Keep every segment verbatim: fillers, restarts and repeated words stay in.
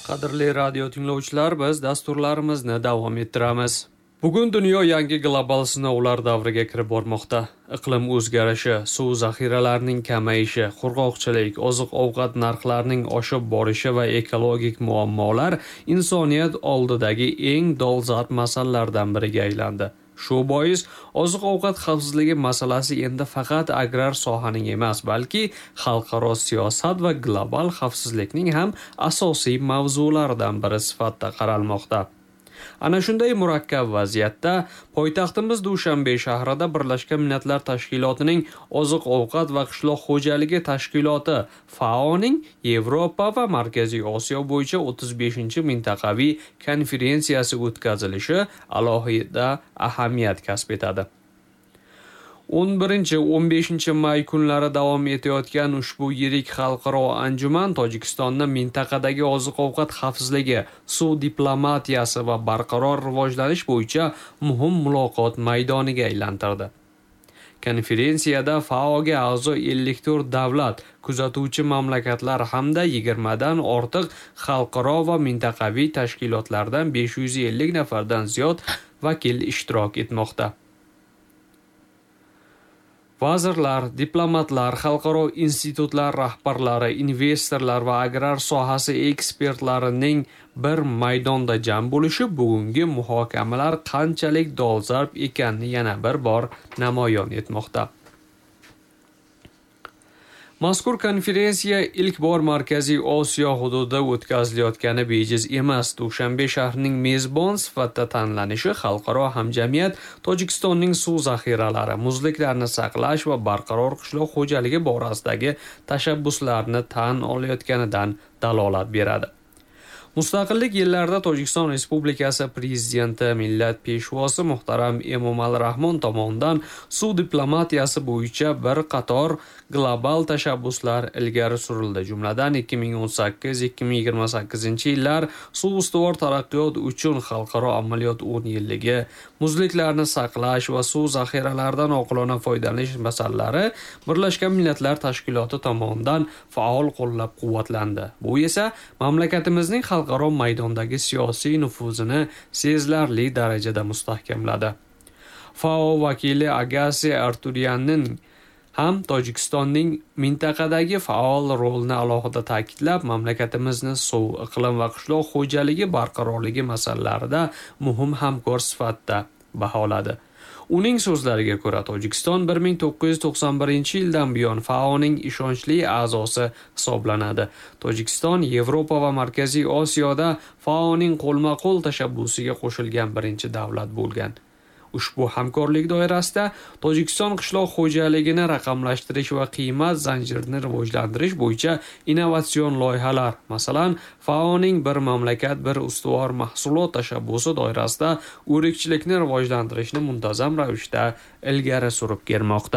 Qadrli radio tinglovchilar, biz dasturlarimizni davom ettiramiz. Bugun dunyo yangi global sinovlar davriga kirib bormoqda. Iqlim o'zgarishi, suv zaxiralarining kamayishi, qurg'oqchilik, oziq-ovqat narxlarining oshib borishi va ekologik muammolar insoniyat oldidagi eng dolzarb masalalardan biriga aylandi. Shu bois oziq-ovqat xavfsizligi masalasi endi faqat agrar sohaning emas, balki xalqaro siyosat va global xavfsizlikning ham asosiy mavzularidan biri sifatida qaralmoqda. Ana shunday murakkab vaziyatda poytaxtimiz Dushanbe shahrida Birlashgan Millatlar Tashkilotining Oziq-ovqat va qishloq xo'jaligi tashkiloti FAOning Yevropa va Markaziy Osiyo bo'yicha o'ttiz beshinchi mintaqaviy konferensiyasi o'tkazilishi alohida ahamiyat kasb etadi. o'n birinchi o'n beshinchi may kunlari davom etayotgan ushbu yirik xalqaro anjuman Tojikistonni mintaqadagi oziq-ovqat xavfsizligi, suv diplomatiyasi va barqaror rivojlanish bo'yicha muhim muloqot maydoniga aylantirdi. Konferensiyada FAOga a'zo ellik to'rt davlat, kuzatuvchi mamlakatlar hamda yigirmadan ortiq xalqaro va mintaqaviy tashkilotlardan besh yuz ellik nafardan ziyod vakil ishtirok etmoqda. Vazirlar, diplomatlar, xalqaro institutlar rahbarlari, investorlar va agrar sohasi ekspertlarining bir maydonda jam bo'lishi bugungi muhokamalar qanchalik dolzarb ekanini yana bir bor namoyon etmoqda. Mazkur konferensiya ilk bor Markaziy Osiyo hududida o'tkazilayotgani bejiz emas. Dushanbe shahrining mezbon sifatida tanlanishi xalqaro hamjamiyat Tojikistonning suv zaxiralari, muzliklarni saqlash va barqaror qishloq xo'jaligi borasidagi tashabbuslarini tan olayotganidan dalolat beradi. Mustaqillik yillarida Tojikiston Respublikasi Prezidenti millat peshvosi muhtaram Emomali Rahmon tomonidan suv diplomatiyasi bo'yicha bir qator global tashabbuslar ilgari surildi. Jumladan ikki ming o'n sakkiz ikki ming yigirma sakkizinchi yillar suv ustuvor taraqqiyot uchun xalqaro amaliyot o'n yilligi, muzliklarni saqlash va suv zaxiralaridan oqilona foydalanish masalalari Birlashgan Millatlar Tashkiloti tomonidan faol qo'llab-quvvatlandi. Bu esa mamlakatimizning xalqaro maydondagi siyosiy nufuzini sezilarli darajada mustahkamladi. FAO vakili Agasi Arturyanning ham Tojikistonning mintaqadagi faol rolini alohida ta'kidlab, mamlakatimizni suv, iqlim va qishloq xo'jaligi barqarorligi masalalarida muhim hamkor sifatida baholadi. Uning so'zlariga ko'ra, Tojikiston bir ming to'qqiz yuz to'qson birinchi yildan buyon FAOning ishonchli a'zosi hisoblanadi. Tojikiston Yevropa va Markaziy Osiyoda FAOning qo'lma-qo'l tashabbusiga qo'shilgan birinchi davlat bo'lgan. Ushbu hamkorlik doirasida Tojikiston qishloq xo'jaligini raqamlashtirish va qiymat zanjirini rivojlantirish bo'yicha innovatsion loyihalar, masalan, FAOning bir mamlakat bir ustuvor mahsulot tashabbusi doirasida o'rikchilikni rivojlantirishni muntazam ravishda ilgari surib kelmoqda.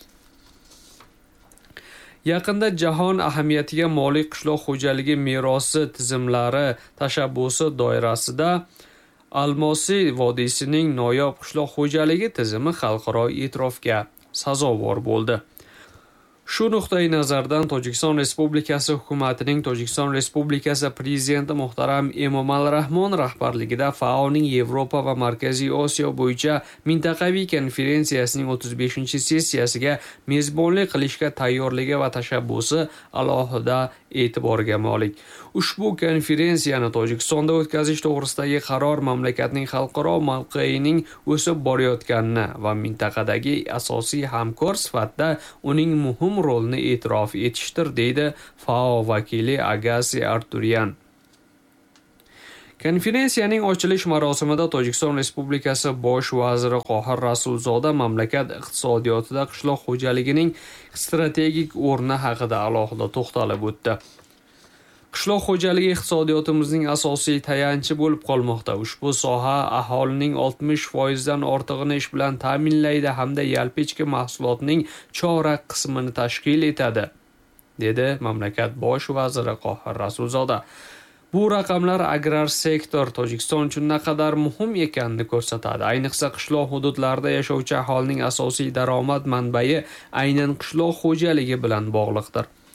Yaqinda jahon ahamiyatiga molik qishloq xo'jaligi merosi tizimlari tashabbusi doirasida Almosiy vodiysining noyob qishloq xo'jaligi tizimi xalqaro e'tirofga sazovor bo'ldi. Shu nuqtai nazardan Tojikiston Respublikasi hukumatining Tojikiston Respublikasi Prezidenti muhtaram Emomali Rahmon rahbarligida FAOning Yevropa va Markaziy Osiyo bo'yicha mintaqaviy konferensiyasining o'ttiz beshinchi sessiyasiga mezbonlik qilishga tayyorligi va tashabbusi alohida e'tiborga molik. Ushbu konferensiyani Tojikistonda o'tkazish to'g'risidagi qaror mamlakatning xalqaro mavqeyining o'sib borayotganini va mintaqadagi asosiy hamkor sifatida uning muhim rolini e'tirof etishdir, deydi FAO vakili Agasi Arturyan. Konferensiyaning ochilish marosimida Tojikiston Respublikasi bosh vaziri Qohir Rasulzoda mamlakat iqtisodiyotida qishloq xo'jaligining strategik o'rni haqida alohida to'xtalib o'tdi. Qishloq xo'jaligi iqtisodiyotimizning asosiy tayanchi bo'lib qolmoqda. Ushbu soha aholining oltmish foizdan ortig'ini ish bilan ta'minlaydi hamda yalpi mahsulotning chorak qismini tashkil etadi, dedi mamlakat bosh vaziri Qohir Rasulzoda. Bu raqamlar agrar sektor Tojikiston uchun naqadar muhim ekanini ko'rsatadi. Ayniqsa qishloq hududlarda yashovchi aholining asosiy daromad manbai aynan qishloq xo'jaligi bilan bog'liqdir.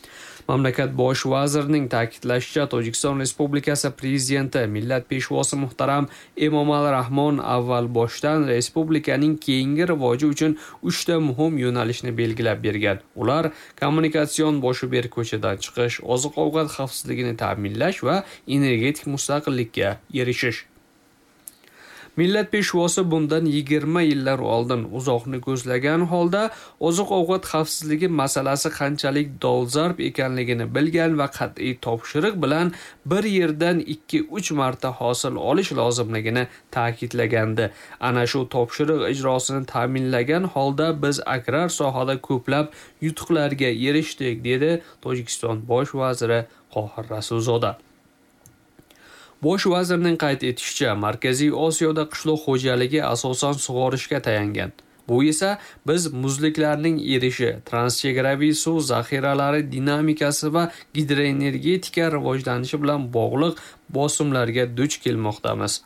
Mamlakat bosh vazirining ta'kidlashicha, Tojikiston Respublikasi prezidenti millat peshvosi muhtaram Emomali Rahmon avval boshdan respublikaning keyingi rivoji uchun uchta muhim yo'nalishni belgilab bergan. Ular kommunikatsion boshi ber ko'chadan chiqish, oziq-ovqat xavfsizligini ta'minlash va energetik mustaqillikka erishish. Millat peshvosi bundan yigirma yillar oldin uzoqni ko'zlagan holda oziq-ovqat xavfsizligi masalasi qanchalik dolzarb ekanligini bilgan va qat'iy topshiriq bilan bir yerdan ikki uch marta hosil olish lozimligini ta'kidlagandi. Ana shu topshiriq ijrosini ta'minlagan holda biz agrar sohada ko'plab yutuqlarga erishdik, dedi Tojikiston bosh vaziri Qohir Rasulzoda. Bosh vazirning qayd etishicha, Markaziy Osiyoda qishloq xo'jaligi asosan sug'orishga tayangan. Bu esa biz muzliklarning erishi, transchegaraviy suv zaxiralari dinamikasi va gidroenergetika rivojlanishi bilan bog'liq bosimlarga duch kelmoqdamiz.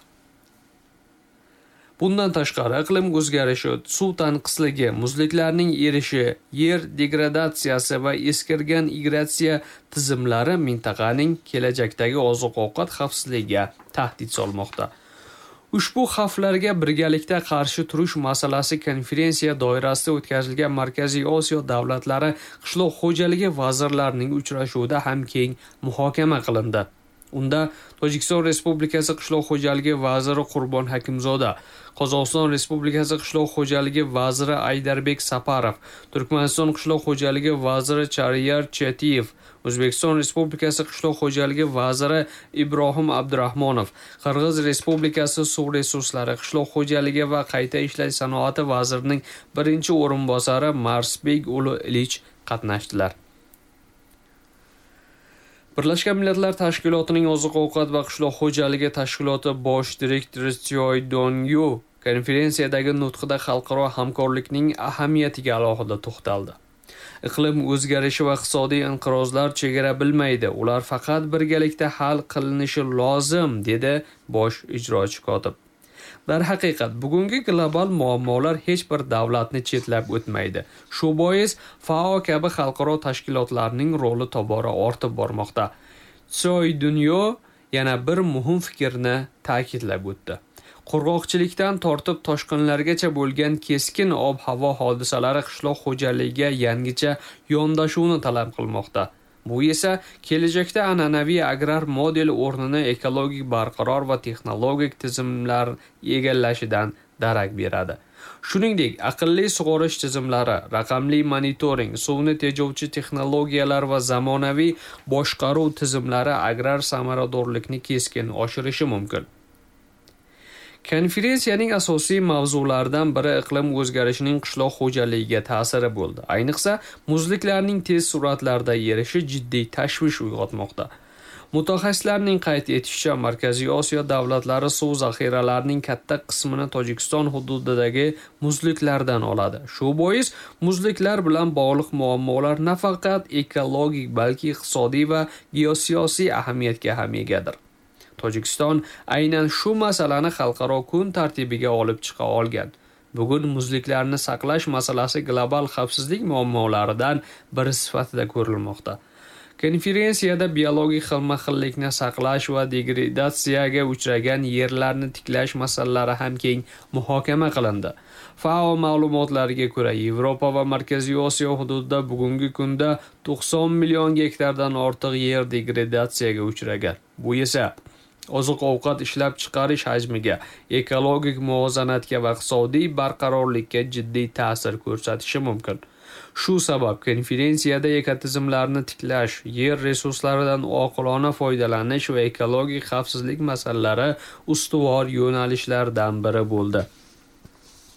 Bundan tashqari, iqlim o'zgarishi, suv tanqisligi, muzliklarning erishi, yer degradatsiyasi va eskirgan irrigatsiya tizimlari mintaqaning kelajakdagi oziq-ovqat xavfsizligiga tahdid solmoqda. Ushbu xavflarga birgalikda qarshi turish masalasi konferensiya doirasida o'tkazilgan Markaziy Osiyo davlatlari qishloq xo'jaligi vazirlarining uchrashuvida ham keng muhokama qilindi. Unda Tojikiston Respublikasi qishloq xo'jaligi vaziri Qurbon Hakimzoda, Qozog'iston Respublikasi qishloq xo'jaligi vaziri Aydarbek Saparov, Turkmaniston qishloq xo'jaligi vaziri Chariyar Chetiyev, O'zbekiston Respublikasi qishloq xo'jaligi vaziri Ibrohim Abdurahmonov, Qirg'iz Respublikasi suv resurslari, qishloq xo'jaligi va qayta ishlash sanoati vazirining birinchi o'rinbosari Marsbek Ulu Ilich qatnashdilar. Birlashgan Millatlar Tashkilotining oziq-ovqat va qishloq xo'jaligi tashkiloti bosh direktori Tsyoy Dongyu konferensiyadagi nutqida xalqaro hamkorlikning ahamiyatiga alohida to'xtaldi. Iqlim o'zgarishi va iqtisodiy inqirozlar chegara bilmaydi, ular faqat birgalikda hal qilinishi lozim, dedi bosh ijrochi kotib. Darhaqiqat, bugungi global muammolar hech bir davlatni chetlab o'tmaydi. Shu bois FAO kabi xalqaro tashkilotlarning roli tobora ortib bormoqda. Tsyoy Dunyo yana bir muhim fikrni ta'kidlab o'tdi. Qurg'oqchilikdan tortib toshqinlargacha bo'lgan keskin ob-havo hodisalari qishloq xo'jaligiga yangicha yondashuvni talab qilmoqda. Bu esa kelajakda an'anaviy agrar model o'rnini ekologik barqaror va texnologik tizimlar egallashidan darak beradi. Shuningdek, aqlli sug'orish tizimlari, raqamli monitoring, suvni tejovchi texnologiyalar va zamonaviy boshqaruv tizimlari agrar samaradorlikni keskin oshirishi mumkin. Konferensiyaning asosiy mavzularidan biri iqlim o'zgarishining qishloq xo'jaligiga ta'siri bo'ldi. Ayniqsa, muzliklarning tez sur'atlarda erishi jiddiy tashvish uyg'otmoqda. Mutaxassislarning qayd etishicha, Markaziy Osiyo davlatlari suv zaxiralarining katta qismini Tojikiston hududidagi muzliklardan oladi. Shu bois muzliklar bilan bog'liq muammolar nafaqat ekologik, balki iqtisodiy va geosiyosiy ahamiyatga ham egadir. Tojikiston aynan shu masalani xalqaro kun tartibiga olib chiqa olgan. Bugun muzliklarni saqlash masalasi global xavfsizlik muammolaridan biri sifatida ko'rilmoqda. Konferensiyada biologik xilma-xillikni saqlash va degradatsiyaga uchragan yerlarni tiklash masalalari ham keng muhokama qilindi. FAO ma'lumotlariga ko'ra, Yevropa va Markaziy Osiyo hududida bugungi kunda to'qson million gektardan ortiq yer degradatsiyaga uchragan. Bu esa oziq-ovqat ishlab chiqarish hajmiga, ekologik muvozanatga va iqtisodiy barqarorlikka jiddiy ta'sir ko'rsatishi mumkin. Shu sabab konferensiyada ekotizimlarni tiklash, yer resurslaridan oqilona foydalanish va ekologik xavfsizlik masalalari ustuvor yo'nalishlardan biri bo'ldi.